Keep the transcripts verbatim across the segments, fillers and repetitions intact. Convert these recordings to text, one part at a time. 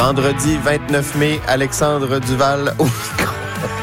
Vendredi vingt-neuf mai, Alexandre Duval au micro.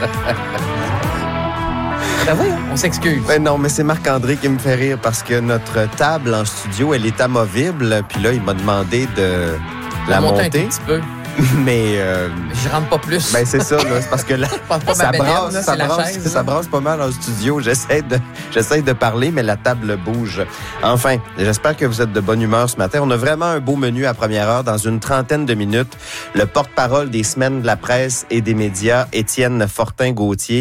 Ben oui, on s'excuse. Ben non, mais c'est Marc-André qui me fait rire parce que notre table en studio, elle est amovible. Puis là, il m'a demandé de la monter. Un petit peu. Mais euh, je rentre pas plus. Ben c'est ça, là. C'est parce que là, pas ça, bénienne, brasse, là, ça, c'est brasse, chaise, ça brasse pas mal en studio. J'essaie de, j'essaie de parler, mais la table bouge. Enfin, j'espère que vous êtes de bonne humeur ce matin. On a vraiment un beau menu à première heure dans une trentaine de minutes. Le porte-parole des semaines de la presse et des médias, Étienne Fortin-Gauthier,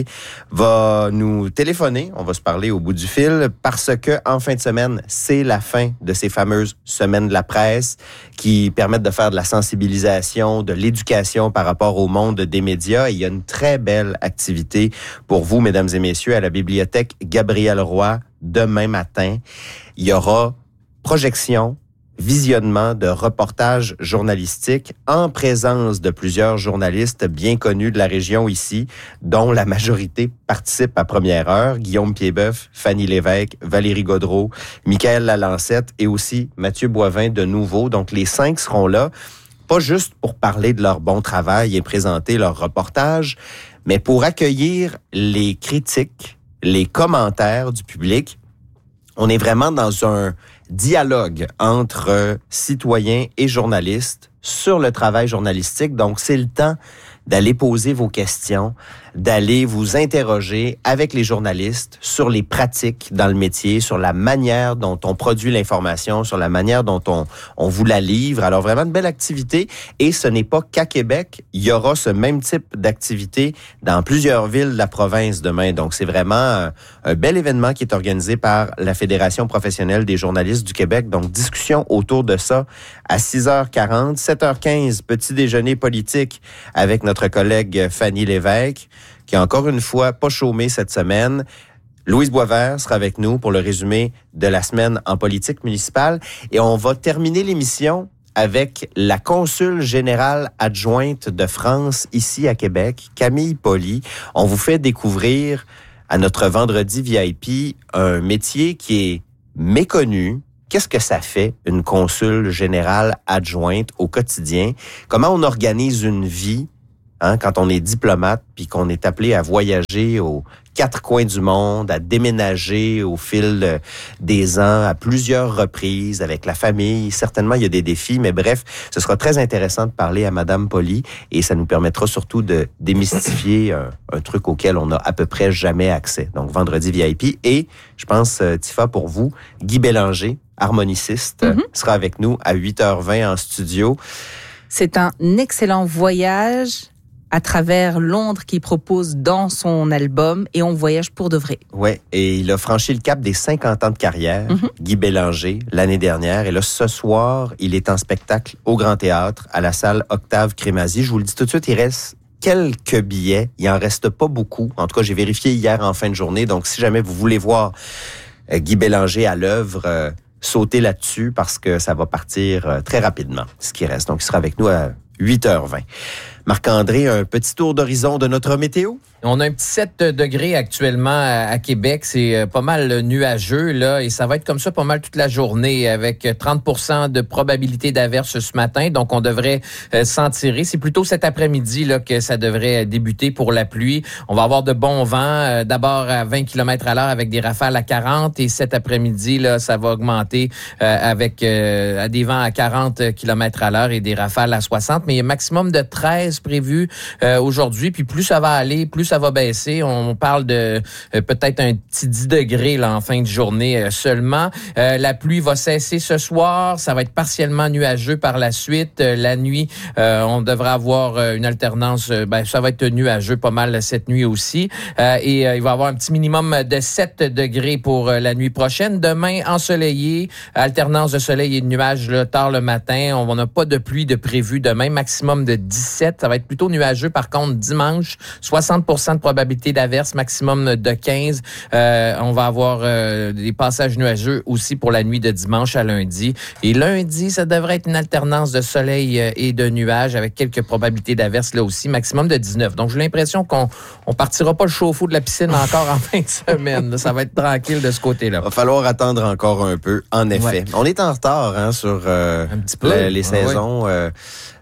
va nous téléphoner. On va se parler au bout du fil parce que en fin de semaine, c'est la fin de ces fameuses semaines de la presse qui permettent de faire de la sensibilisation, de l'éducation par rapport au monde des médias. Et il y a une très belle activité pour vous, mesdames et messieurs, à la bibliothèque Gabriel Roy demain matin. Il y aura projection, visionnement de reportages journalistiques en présence de plusieurs journalistes bien connus de la région ici, dont la majorité participe à première heure. Guillaume Piedboeuf, Fanny Lévesque, Valérie Gaudreault, Michaël Lalancette et aussi Mathieu Boivin de nouveau. Donc, les cinq seront là, pas juste pour parler de leur bon travail et présenter leur reportage, mais pour accueillir les critiques, les commentaires du public. On est vraiment dans un dialogue entre citoyens et journalistes sur le travail journalistique. Donc, c'est le temps d'aller poser vos questions, d'aller vous interroger avec les journalistes sur les pratiques dans le métier, sur la manière dont on produit l'information, sur la manière dont on, on vous la livre. Alors, vraiment une belle activité. Et ce n'est pas qu'à Québec. Il y aura ce même type d'activité dans plusieurs villes de la province demain. Donc, c'est vraiment un, un bel événement qui est organisé par la Fédération professionnelle des journalistes du Québec. Donc, discussion autour de ça à six heures quarante, sept heures quinze, petit déjeuner politique avec notre collègue Fanny Lévesque, qui a encore une fois pas chômé cette semaine. Louise Boisvert sera avec nous pour le résumé de la semaine en politique municipale. Et on va terminer l'émission avec la consul générale adjointe de France ici à Québec, Camille Poli. On vous fait découvrir à notre vendredi V I P un métier qui est méconnu. Qu'est-ce que ça fait, une consul générale adjointe au quotidien? Comment on organise une vie hein, quand on est diplomate puis qu'on est appelé à voyager aux quatre coins du monde, à déménager au fil des ans à plusieurs reprises avec la famille? Certainement, il y a des défis, mais bref, ce sera très intéressant de parler à Madame Poli et ça nous permettra surtout de démystifier un, un truc auquel on n'a à peu près jamais accès. Donc, vendredi V I P. Et, je pense, Tifa, pour vous, Guy Bélanger, harmoniciste, mm-hmm. sera avec nous à huit heures vingt en studio. C'est un excellent voyage à travers Londres qu'il propose dans son album et on voyage pour de vrai. Oui, et il a franchi le cap des cinquante ans de carrière, mm-hmm. Guy Bélanger, l'année dernière. Et là, ce soir, il est en spectacle au Grand Théâtre, à la salle Octave Crémazie. Je vous le dis tout de suite, il reste quelques billets. Il en reste pas beaucoup. En tout cas, j'ai vérifié hier en fin de journée. Donc, si jamais vous voulez voir euh, Guy Bélanger à l'œuvre, euh, sautez là-dessus parce que ça va partir euh, très rapidement, ce qui reste. Donc, il sera avec nous à huit heures vingt. Marc-André, un petit tour d'horizon de notre météo? On a un petit sept degrés actuellement à Québec. C'est pas mal nuageux, là, et ça va être comme ça pas mal toute la journée avec trente pour cent de probabilité d'averse ce matin. Donc, on devrait euh, s'en tirer. C'est plutôt cet après-midi là, que ça devrait débuter pour la pluie. On va avoir de bons vents, euh, d'abord à vingt kilomètres à l'heure avec des rafales à quarante. Et cet après-midi, là, ça va augmenter euh, avec euh, des vents à quarante kilomètres à l'heure et des rafales à soixante. Mais il y a un maximum de treize prévu euh, aujourd'hui. Puis plus ça va aller, plus ça va baisser. On parle de euh, peut-être un petit dix degrés là, en fin de journée euh, seulement. Euh, la pluie va cesser ce soir. Ça va être partiellement nuageux par la suite. Euh, la nuit, euh, on devra avoir euh, une alternance. Euh, ben, ça va être nuageux pas mal cette nuit aussi. Euh, et euh, il va y avoir un petit minimum de sept degrés pour euh, la nuit prochaine. Demain, ensoleillé. Alternance de soleil et de nuages là, tard le matin. On n'a pas de pluie de prévu demain. Maximum de dix-sept. Ça va être plutôt nuageux. Par contre, dimanche, soixante pour cent de probabilité d'averse, maximum de quinze. Euh, on va avoir euh, des passages nuageux aussi pour la nuit de dimanche à lundi. Et lundi, ça devrait être une alternance de soleil et de nuages avec quelques probabilités d'averse là aussi, maximum de dix-neuf. Donc, j'ai l'impression qu'on on partira pas le chauffe-eau de la piscine encore en fin de semaine. Ça va être tranquille de ce côté-là. Il va falloir attendre encore un peu, en effet. Ouais. On est en retard hein, sur euh, un petit peu. La, les saisons. Ouais. Euh,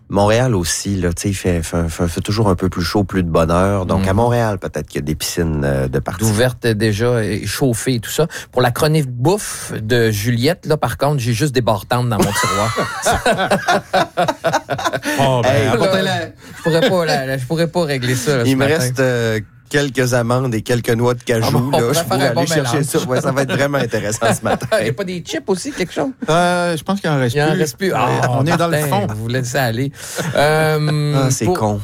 Montréal aussi, là, tu sais, il fait, fait, fait, fait toujours un peu plus chaud, plus de bonheur. Donc, mmh. à Montréal, peut-être qu'il y a des piscines euh, de partout. D'ouvertes déjà, chauffées et tout ça. Pour la chronique bouffe de Juliette, là, par contre, j'ai juste des bartendes dans mon tiroir. oh, ben, hey, là, je pourrais pas, là, je pourrais pas régler ça. Là, il me matin. reste euh, quelques amandes et quelques noix de cajou. Ah, là, je pourrais aller bon chercher mélange. ça. Ouais, ça va être vraiment intéressant ce matin. Il n'y a pas des chips aussi, quelque chose? Euh, je pense qu'il en reste Il plus. en reste plus. Ah, euh, on est dans le fond. Vous laissez aller. Euh, ah, c'est pour... con.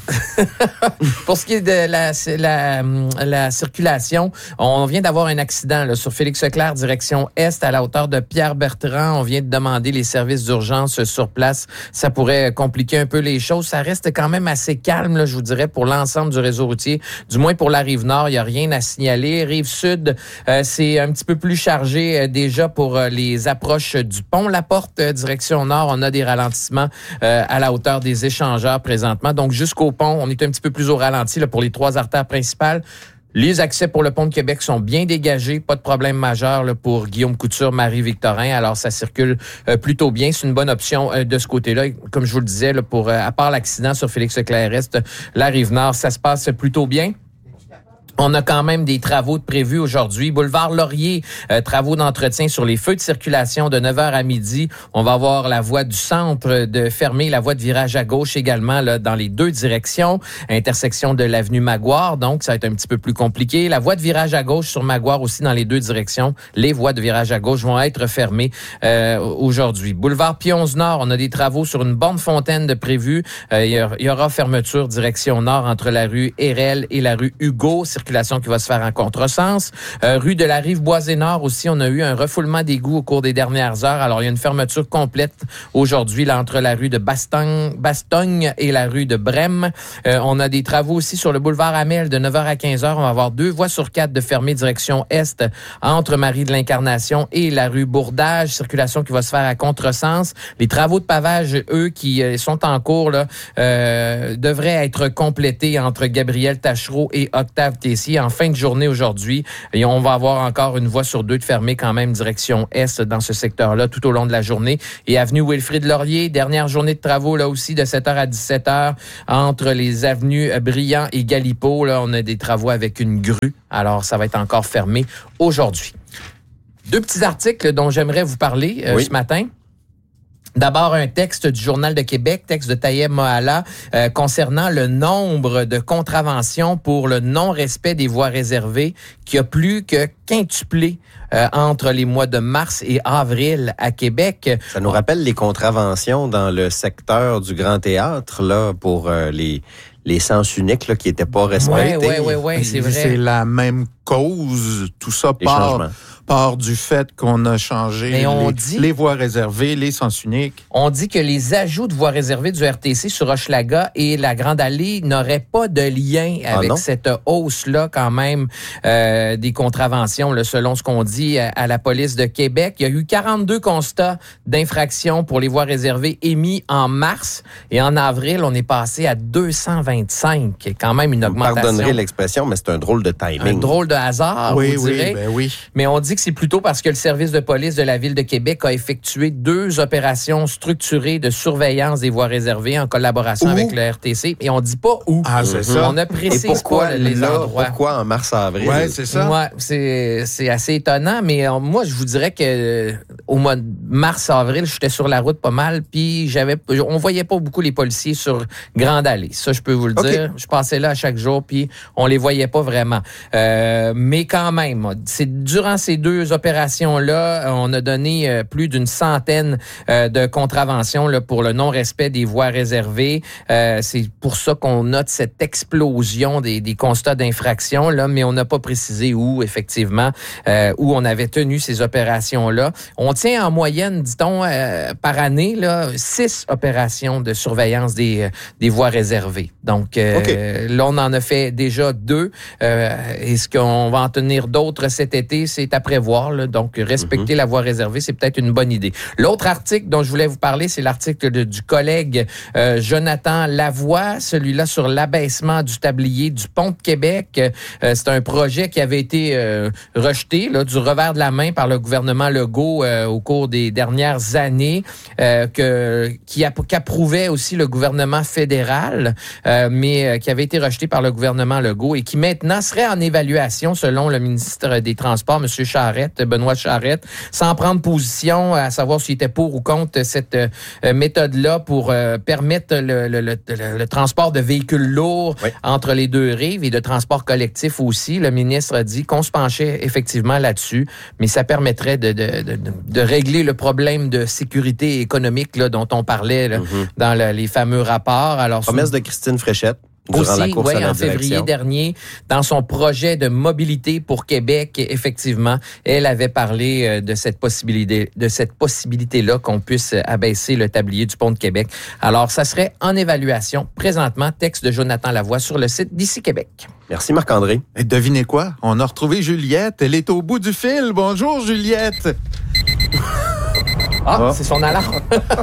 Pour ce qui est de la, la, la circulation, on vient d'avoir un accident là, sur Félix-Leclerc, direction Est, à la hauteur de Pierre-Bertrand. On vient de demander les services d'urgence sur place. Ça pourrait compliquer un peu les choses. Ça reste quand même assez calme, là, je vous dirais, pour l'ensemble du réseau routier. Du moins pour la Rive-Nord, il n'y a rien à signaler. Rive-Sud, euh, c'est un petit peu plus chargé euh, déjà pour euh, les approches du pont La Porte, euh, direction Nord. On a des ralentissements euh, à la hauteur des échangeurs présentement. Donc, jusqu'au pont, on est un petit peu plus au ralenti là, pour les trois artères principales. Les accès pour le pont de Québec sont bien dégagés. Pas de problème majeur là, pour Guillaume Couture, Marie-Victorin. Alors, ça circule euh, plutôt bien. C'est une bonne option euh, de ce côté-là. Comme je vous le disais, là, pour euh, à part l'accident sur Félix-Leclerc-Est, la Rive-Nord, ça se passe plutôt bien. On a quand même des travaux de prévus aujourd'hui. Boulevard Laurier, euh, travaux d'entretien sur les feux de circulation de neuf heures à midi. On va avoir la voie du centre de fermer, la voie de virage à gauche également là, dans les deux directions. Intersection de l'avenue Maguire, donc ça va être un petit peu plus compliqué. La voie de virage à gauche sur Maguire aussi dans les deux directions. Les voies de virage à gauche vont être fermées euh, aujourd'hui. Boulevard Pionze-Nord, on a des travaux sur une borne fontaine de prévus. Euh, il y aura fermeture direction nord entre la rue Hérel et la rue Hugo. Circulation qui va se faire en contresens. Euh, rue de la Rive-Boisée-Nord aussi, on a eu un refoulement d'égouts au cours des dernières heures. Alors, il y a une fermeture complète aujourd'hui là, entre la rue de Bastogne, Bastogne et la rue de Brême. Euh, on a des travaux aussi sur le boulevard Amel de neuf heures à quinze heures. On va avoir deux voies sur quatre de fermées direction Est entre Marie de l'Incarnation et la rue Bourdage. Circulation qui va se faire à contresens. Les travaux de pavage, eux, qui euh, sont en cours, là, euh, devraient être complétés entre Gabriel Tachereau et Octave Tessier en fin de journée aujourd'hui. Et on va avoir encore une voie sur deux de fermée quand même direction Est dans ce secteur-là tout au long de la journée. Et avenue Wilfrid Laurier, dernière journée de travaux là aussi de sept heures à dix-sept heures entre les avenues Briand et Galipo. Là, on a des travaux avec une grue. Alors, ça va être encore fermé aujourd'hui. Deux petits articles dont j'aimerais vous parler euh, oui. ce matin. D'abord, un texte du Journal de Québec, texte de Tayeb Mohala, euh, concernant le nombre de contraventions pour le non-respect des voies réservées qui a plus que quintuplé euh, entre les mois de mars et avril à Québec. Ça nous rappelle les contraventions dans le secteur du Grand Théâtre là pour euh, les les sens uniques là, qui n'étaient pas respectés. Oui, oui, oui, ouais, c'est vrai. C'est la même cause. Tout ça les part... changements. part du fait qu'on a changé Mais on les, dit, les voies réservées, les sens uniques. On dit que les ajouts de voies réservées du R T C sur Hochelaga et la Grande Allée n'auraient pas de lien avec ah cette hausse-là quand même euh, des contraventions, là, selon ce qu'on dit à, à la police de Québec. Il y a eu quarante-deux constats d'infraction pour les voies réservées émis en mars et en avril, on est passé à deux cent vingt-cinq. Quand même une augmentation. Vous pardonnerez l'expression, mais c'est un drôle de timing. Un drôle de hasard, oui, vous oui, direz. Ben oui. Mais on dit que c'est plutôt parce que le service de police de la Ville de Québec a effectué deux opérations structurées de surveillance des voies réservées en collaboration où? avec le R T C. Et on dit pas où. Ah, c'est mm-hmm. ça. On ne précise Et pourquoi, pas les là, endroits. Pourquoi en mars-avril? Oui, c'est ça. Ouais, c'est, c'est assez étonnant, mais euh, moi, je vous dirais que euh, au mois de mars-avril, j'étais sur la route pas mal, puis j'avais, on voyait pas beaucoup les policiers sur Grande Allée. Ça, je peux vous le okay. dire. Je passais là à chaque jour, puis on les voyait pas vraiment. Euh, mais quand même, c'est durant ces deux opérations-là, on a donné euh, plus d'une centaine euh, de contraventions là, pour le non-respect des voies réservées. Euh, c'est pour ça qu'on note cette explosion des, des constats d'infraction, là, mais on n'a pas précisé où, effectivement, euh, où on avait tenu ces opérations-là. On tient en moyenne, dit-on, euh, par année, là, six opérations de surveillance des, des voies réservées. Donc, euh, okay. là, on en a fait déjà deux. Euh, est-ce qu'on va en tenir d'autres cet été? C'est après prévoir. Là, donc, respecter mm-hmm. la voie réservée, c'est peut-être une bonne idée. L'autre article dont je voulais vous parler, c'est l'article de, du collègue euh, Jonathan Lavoie, celui-là sur l'abaissement du tablier du pont de Québec. Euh, c'est un projet qui avait été euh, rejeté là, du revers de la main par le gouvernement Legault euh, au cours des dernières années, euh, que, qui, a, qui approuvait aussi le gouvernement fédéral, euh, mais euh, qui avait été rejeté par le gouvernement Legault et qui maintenant serait en évaluation selon le ministre des Transports, M. Charette, Benoît Charette, sans prendre position à savoir s'il était pour ou contre cette euh, méthode-là pour euh, permettre le, le, le, le, le transport de véhicules lourds oui. entre les deux rives et de transport collectif aussi. Le ministre a dit qu'on se penchait effectivement là-dessus, mais ça permettrait de, de, de, de régler le problème de sécurité économique là, dont on parlait là, mm-hmm. dans le, les fameux rapports. Alors, promesse sous... de Christine Fréchette. Durant aussi, la course oui, à la en direction. février dernier, dans son projet de mobilité pour Québec, effectivement, elle avait parlé de cette possibilité, de cette possibilité-là qu'on puisse abaisser le tablier du pont de Québec. Alors, ça serait en évaluation présentement, texte de Jonathan Lavoie sur le site d'Ici Québec. Merci Marc-André. Et devinez quoi? On a retrouvé Juliette. Elle est au bout du fil. Bonjour Juliette. Ah, ah, c'est son alarme.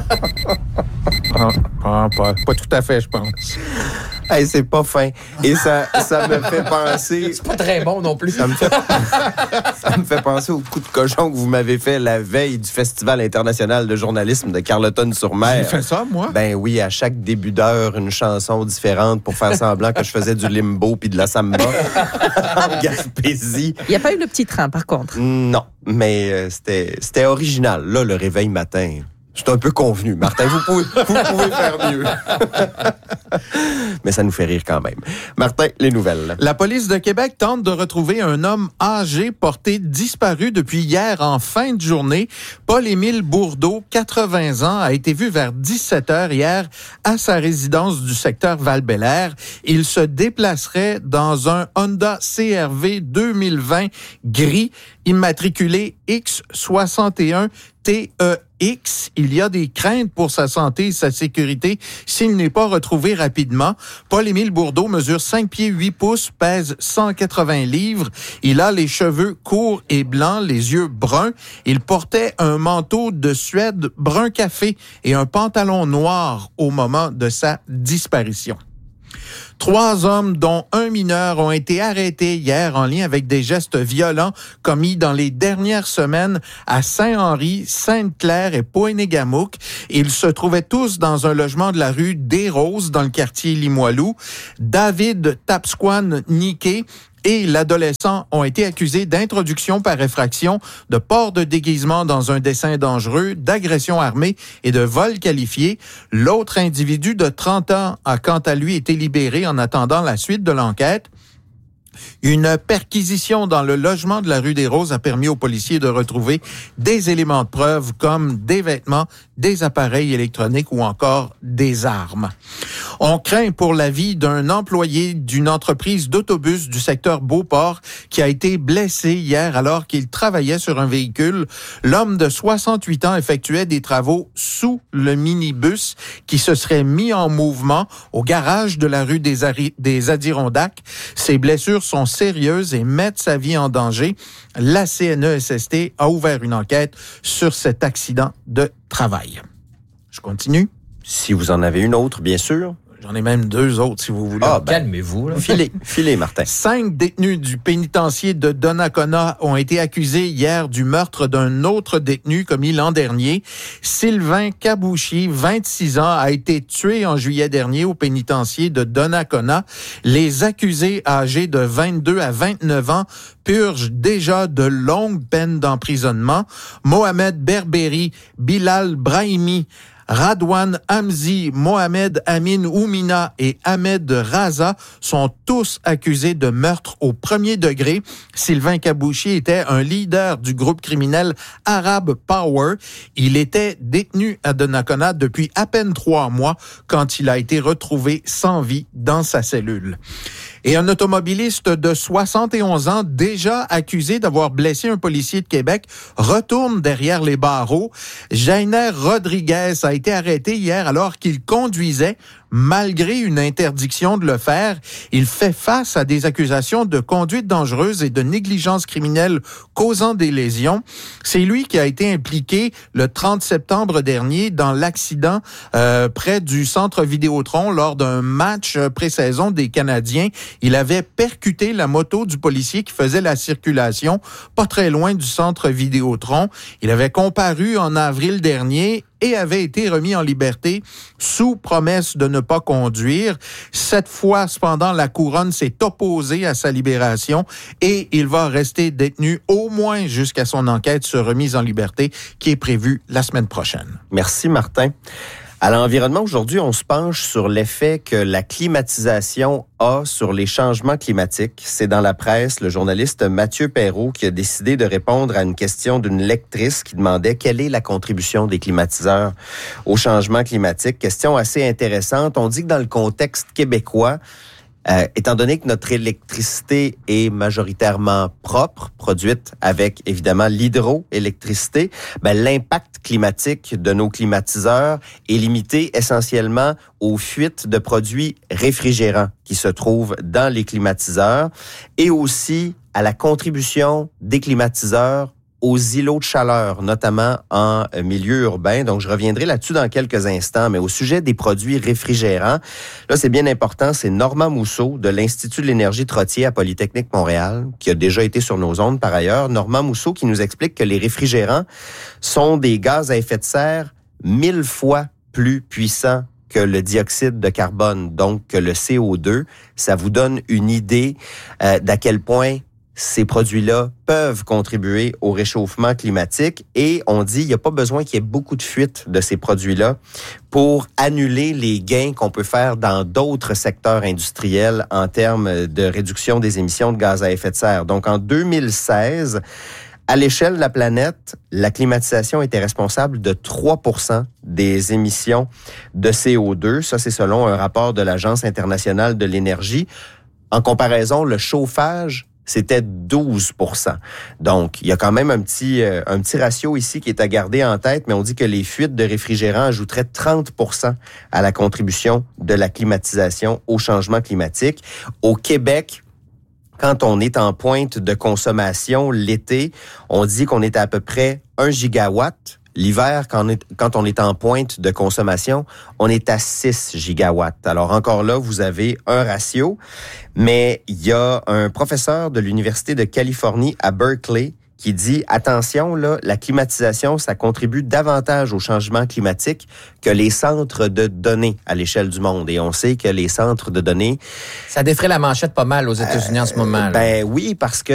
ah, ah, pas, pas tout à fait, je pense. Hey, c'est pas fin. Et ça, ça me fait penser... C'est pas très bon non plus. Ça me fait, ça me fait penser au coup de cochon que vous m'avez fait la veille du Festival international de journalisme de Carleton-sur-Mer. J'ai fait ça, moi? Ben oui, à chaque début d'heure, une chanson différente pour faire semblant que je faisais du limbo puis de la samba en Gaspésie. Il n'y a pas eu le petit train, par contre? Non, mais euh, c'était, c'était original. Là, le réveil matin... C'est un peu convenu. Martin, vous pouvez, vous pouvez faire mieux. Mais ça nous fait rire quand même. Martin, les nouvelles. La police de Québec tente de retrouver un homme âgé porté disparu depuis hier en fin de journée. Paul-Émile Bourdeau, quatre-vingts ans, a été vu vers dix-sept heures hier à sa résidence du secteur Val-Bélair. Il se déplacerait dans un Honda C R V deux mille vingt gris immatriculé X soixante et un T E X. Il y a des craintes pour sa santé et sa sécurité s'il n'est pas retrouvé rapidement. Paul-Émile Bourdeau mesure cinq pieds huit pouces, pèse cent quatre-vingts livres. Il a les cheveux courts et blancs, les yeux bruns. Il portait un manteau de Suède brun café et un pantalon noir au moment de sa disparition. Trois hommes, dont un mineur, ont été arrêtés hier en lien avec des gestes violents commis dans les dernières semaines à Saint-Henri, Sainte-Claire et Poinégamouk. Ils se trouvaient tous dans un logement de la rue des Roses, dans le quartier Limoilou. David Tapsquan Niquet et l'adolescent ont été accusés d'introduction par effraction, de port de déguisement dans un dessein dangereux, d'agression armée et de vol qualifié. L'autre individu de trente ans a quant à lui été libéré en attendant la suite de l'enquête. Une perquisition dans le logement de la rue des Roses a permis aux policiers de retrouver des éléments de preuve comme des vêtements, des appareils électroniques ou encore des armes. On craint pour la vie d'un employé d'une entreprise d'autobus du secteur Beauport qui a été blessé hier alors qu'il travaillait sur un véhicule. L'homme de soixante-huit ans effectuait des travaux sous le minibus qui se serait mis en mouvement au garage de la rue des, Ari- des Adirondacks. Ses blessures sont sérieuses et mettent sa vie en danger. La C N E S S T a ouvert une enquête sur cet accident de travail. Je continue. Si vous en avez une autre, bien sûr. J'en ai même deux autres, si vous voulez. Ah, ben, calmez-vous. Là. Filez, filez, Martin. Cinq détenus du pénitencier de Donnacona ont été accusés hier du meurtre d'un autre détenu commis l'an dernier. Sylvain Cabouchi, vingt-six ans, a été tué en juillet dernier au pénitencier de Donnacona. Les accusés âgés de vingt-deux à vingt-neuf ans purgent déjà de longues peines d'emprisonnement. Mohamed Berberi, Bilal Brahimi, Radwan Hamzi, Mohamed Amin Oumina et Ahmed Raza sont tous accusés de meurtre au premier degré. Sylvain Cabouchi était un leader du groupe criminel Arab Power. Il était détenu à Donnacona depuis à peine trois mois quand il a été retrouvé sans vie dans sa cellule. Et un automobiliste de soixante et onze ans, déjà accusé d'avoir blessé un policier de Québec, retourne derrière les barreaux. Jainer Rodriguez a été arrêté hier alors qu'il conduisait malgré une interdiction de le faire. Il fait face à des accusations de conduite dangereuse et de négligence criminelle causant des lésions. C'est lui qui a été impliqué le trente septembre dernier dans l'accident euh, près du centre Vidéotron lors d'un match pré-saison des Canadiens. Il avait percuté la moto du policier qui faisait la circulation pas très loin du centre Vidéotron. Il avait comparu en avril dernier et avait été remis en liberté sous promesse de ne pas conduire. Cette fois, cependant, la couronne s'est opposée à sa libération et il va rester détenu au moins jusqu'à son enquête sur remise en liberté qui est prévue la semaine prochaine. Merci, Martin. À l'environnement, aujourd'hui, on se penche sur l'effet que la climatisation a sur les changements climatiques. C'est dans la presse le journaliste Mathieu Perrault qui a décidé de répondre à une question d'une lectrice qui demandait quelle est la contribution des climatiseurs au changement climatique. Question assez intéressante. On dit que dans le contexte québécois, Euh, étant donné que notre électricité est majoritairement propre, produite avec évidemment l'hydroélectricité, ben, l'impact climatique de nos climatiseurs est limité essentiellement aux fuites de produits réfrigérants qui se trouvent dans les climatiseurs et aussi à la contribution des climatiseurs aux îlots de chaleur, notamment en milieu urbain. Donc, je reviendrai là-dessus dans quelques instants. Mais au sujet des produits réfrigérants, là, c'est bien important. C'est Normand Mousseau de l'Institut de l'énergie Trottier à Polytechnique Montréal, qui a déjà été sur nos ondes par ailleurs. Normand Mousseau qui nous explique que les réfrigérants sont des gaz à effet de serre mille fois plus puissants que le dioxyde de carbone, donc que le C O deux. Ça vous donne une idée euh, d'à quel point ces produits-là peuvent contribuer au réchauffement climatique et on dit qu'il n'y a pas besoin qu'il y ait beaucoup de fuites de ces produits-là pour annuler les gains qu'on peut faire dans d'autres secteurs industriels en termes de réduction des émissions de gaz à effet de serre. Donc, en deux mille seize, à l'échelle de la planète, la climatisation était responsable de trois pour cent des émissions de C O deux. Ça, c'est selon un rapport de l'Agence internationale de l'énergie. En comparaison, le chauffage, c'était douze pour cent. Donc, il y a quand même un petit euh, un petit ratio ici qui est à garder en tête, mais on dit que les fuites de réfrigérants ajouteraient trente pour cent à la contribution de la climatisation au changement climatique. Au Québec, quand on est en pointe de consommation l'été, on dit qu'on est à peu près un gigawatt. L'hiver, quand on, est, quand on est en pointe de consommation, on est à six gigawatts. Alors encore là, vous avez un ratio, mais il y a un professeur de l'Université de Californie à Berkeley qui dit, attention, là, la climatisation, ça contribue davantage au changement climatique que les centres de données à l'échelle du monde. Et on sait que les centres de données... Ça défraie la manchette pas mal aux États-Unis euh, en ce moment. Là. Ben oui, parce que